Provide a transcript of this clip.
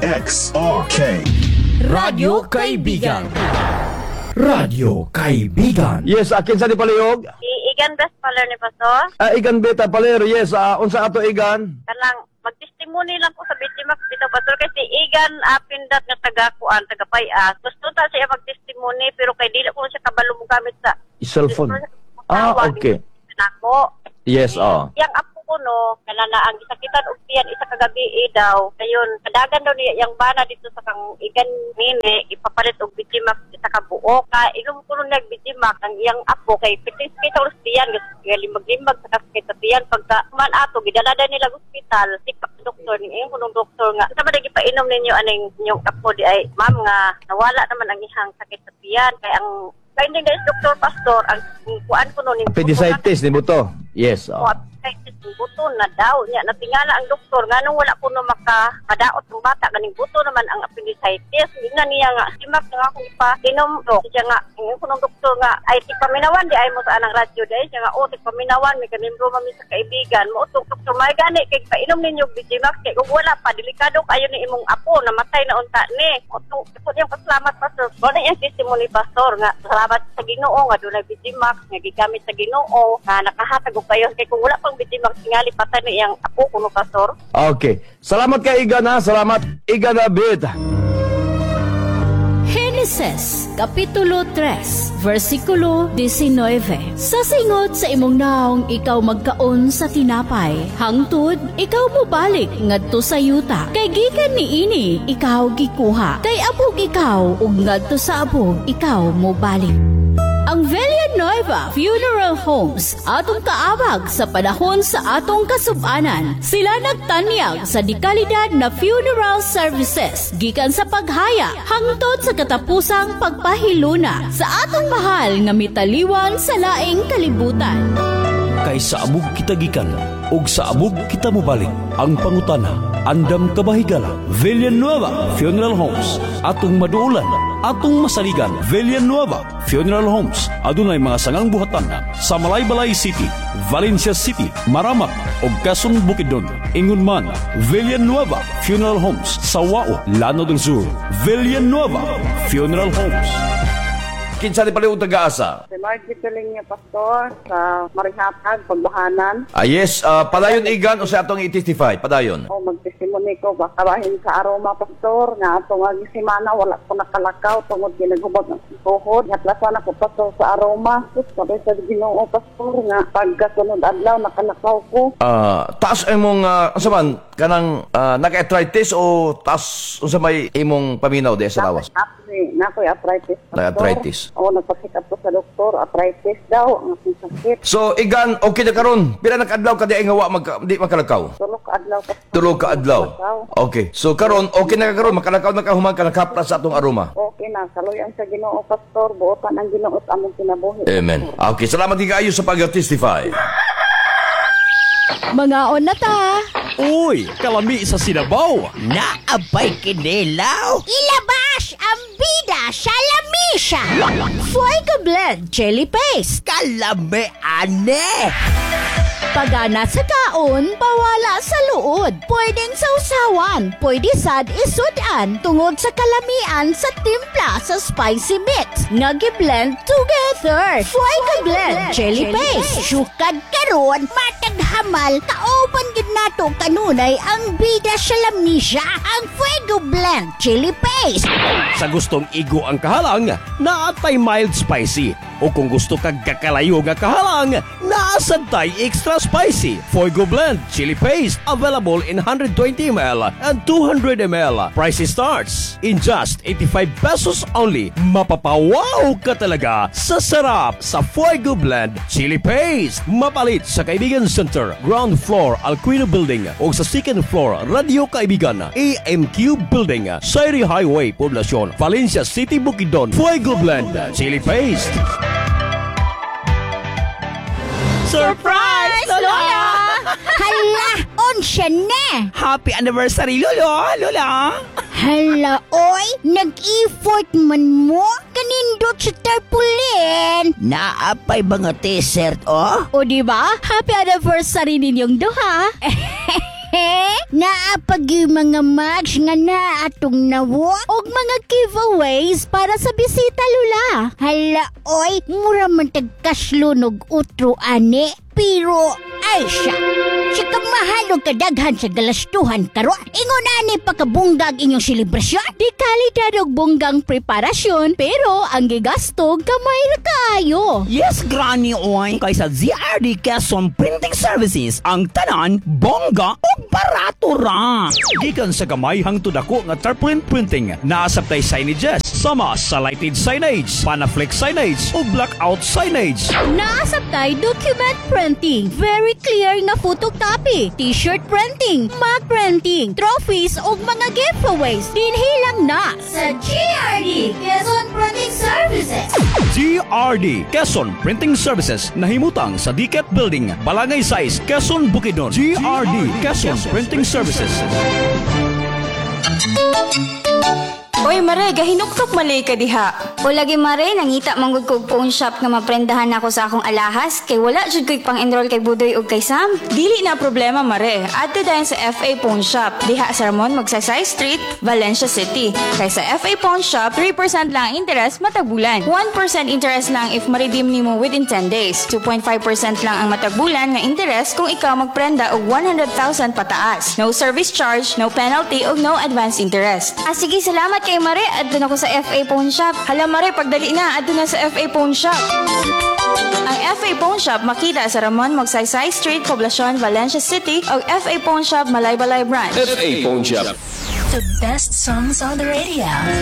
DXRK Radyo Kaibigan. Radyo Kaibigan. Yes, akin sa di palihog. Igan best paler ni Pastor. Igan beta palero, yes. Unsa ato igan? Kanang magtestimony lang ko sa Bitimak dito Pastor kasi Igan pindat nga taga-kuan, taga-payas. Gusto ta siya magtestimony pero kay dili ko siya kabalo mo gamit sa Cellphone. Okay. Nako. Yes, Yang apo ko no, kanana ang gisakitan og tiyan isa ka gabi daw. Kayon, kadagan daw niya yang bana dito sa kang Igan nini ipapalit og Bitimak isa ka buok. Ilum ko nag Bitimak ang iyang apo kay pitis kita tiyan limbag-limbag sa kasakit sa tiyan pagka man ato gidalada nila sa ospital sikap doktor ni kunong doktor nga sa man gipainom ninyo aning inyong apo di ay ma'am nga nawala naman ang ihang sakit sa tiyan kay ang hindi guys doktor pastor ang kuan ko no ni appendicitis ni buto. Yes. Appendicitis ng buto na daw niya natingala ang doktor nganong wala ko no makadaot ng bata ganing buto naman ang appendicitis ina niya nga simak nga akong ipa-inom do siya nga ang kunong doktor nga ay ti paminawan di ay mo sa anang radyo di siya nga ti paminawan may kanimro mami sa kaibigan mo utong doktor may gani kay painom ninyo Bitimak kay kung wala pa delikado kayo ni imong apo namatay na unta ni utong pud yung pasalamat pastor mo na yung testimony pastor nga salamat sa Ginoo nga dunay Bitimak nga gigamit sa Ginoo nga nakahatag og kayo kay kung wala pang Bitimak tingali patay ni iyang apo kuno pastor. Okay. Salamat kay Igan ha. Salamat Igan Abid. Genesis, Kapitulo 3, versikulo 19. Sa singot sa imong naong ikaw magkaon sa tinapay, hangtod ikaw mobalik ngadto sa yuta. Kay gikan niini ikaw gikuha, kay abog ikaw ug ngadto sa abog ikaw mobalik. Ang Villanueva Funeral Homes atong kaabag sa panahon sa atong kasub-anan. Sila nagtanyag sa dekalidad na funeral services gikan sa paghaya hangtod sa katapusang pagpahiluna sa atong mahal nga mitaliwan sa laing kalibutan. Kay sa amog kita gikan ug sa amog kita mobalik. Ang pangutana, andam kabahigala. Villanueva Funeral Homes atong maduulan, atong masaligan. Villanueva Funeral Homes adunay mga sangang buhatan sa Malaybalay City, Valencia City, Maramak ug Quezon Bukidnon. Ingon man, Villanueva Funeral Homes sa Wao, Lanao del Sur. Villanueva Funeral Homes. Kinsa di palihog taga-asa? Si Margie Piling niya, Pastor, sa Marihatag, Pagbahanan. Yes, padayon Igan o sa atong i-testify? Padayon. Magtestimony ko, bakabahin sa aroma, Pastor, nga atong agisimana, wala ko nakalakaw, tungod ginagubag ng tuhod. Natlasan ako, Pastor, sa aroma. Sabi sa Ginoo, Pastor, nga pagkasunod adlaw, nakalakaw ko. Taas imong, saman, kanang naka-arthritis o taas sa may imong paminaw di sa lawas? Nako'y arthritis, Pastor. Arthritis. Nagpasikap ko sa doktor, arthritis daw, ang aking sakit. So, Igan, okay na karon. Pila nag-adlaw ka di ay nga di makalakaw? Tulog ka adlaw, Pastor. Tulog ka adlaw. Okay. So, karon okay na karon makalakaw na kahumang ka nakapra sa atong aroma. Okay na, saluyan sa Ginoo, Pastor. Buotan ang Ginoo at among kinabuhi. Amen. Okay, salamat kayo sa pag-testify. Mangaon na ta. Uy, kalami sa Sinabaw. Naabay kinilaw. Ilabas ang bida sa lamisa. Fuego Blend Chili Paste. Kalami ane. Pagana sa kaon, pawala sa luod. Pwedeng sausawan, pwede sad isudan tungod sa kalamian sa timpla sa spicy mix. Nagi-blend together. Fuego Blend Chili Paste. Sukad karon, matag hamal, kauban gid nato kanunay ang bida sa lamisa, ang Fuego Blend Chili Paste. Sa gustong igo ang kahalang, naatay mild spicy. O kung gusto kag kakalayo nga kahalang, naasantay extra spicy. Fuego Blend Chili Paste available in 120 ml and 200 ml. Price starts in just 85 pesos only. Mapapawaw ka talaga sa sarap sa Fuego Blend Chili Paste. Mapalit sa Kaibigan Center, ground floor Alquino Building o sa second floor Radio Kaibigan, AMQ Building, Sairi Highway, Poblacion, Valencia City, Bukidnon. Fuego Blend Chili Paste. Surprise, Lola! Hala, onsya na! Happy anniversary, Lola! Hala, oy, nag-effort man mo? Kanindot sa tarpulin! Naapay ba nga t-shirt, oh? O diba? Happy anniversary ninyong duha. Naapag yung mga match nga na atong nawo og mga giveaways para sa bisita lula. Hala, oy, mura man tagkaslunog utro ane. Pero, ay siya. Siya mahalog kadaghan sa galastuhan karon. Ingon ani pagkabunggag inyong selebrasyon. Di kalidad og bunggang preparasyon, pero ang gigasto gamay ra kaayo. Yes, Granny Oy. Kaysa ZRD Quezon Printing Services, ang tanan, bongga o barato ra. Gikan sa gamay hangtod ako nga tarpaulin printing, naasabtay signages, sama sa lighted signage, panaflex signage o blackout signage. Naasabtay document printing, very clear nga photocopy, t-shirt printing, mug printing, trophies ug mga giveaways. Dinhilang na sa GRD Quezon Printing Services. GRD Quezon Printing Services nahimutang sa Diket Building, Balangay 6, Quezon, Bukidnon. GRD Quezon Printing Services. Oy, Mare, gahinuktok malay ka diha. O lagi Mare, nangita manggod kog phone shop nga maprendahan ako sa akong alahas kay wala jud ko'y pang-enroll kay Budoy ug kay Sam. Dili na problema, Mare. Adto dayon sa FA Phone Shop. Diha sa Ramon, Magsaysay Street, Valencia City. Kay sa FA Phone Shop, 3% lang ang interest matag bulan. 1% interest lang if ma-redeem nimo within 10 days. 2.5% lang ang matag bulan nga interest kung ikaw magprenda og 100,000 pataas. No service charge, no penalty ug no advance interest. Sige, salamat kay Mare. Adto na ko sa FA Phone Shop. Hala, Mare, pagdali na, adto na sa FA Phone Shop. Ang FA Phone Shop makita sa Ramon, Magsaysay Street, Poblacion, Valencia City o FA Phone Shop, Malaybalay Branch. FA Phone Shop. The best songs on the radio.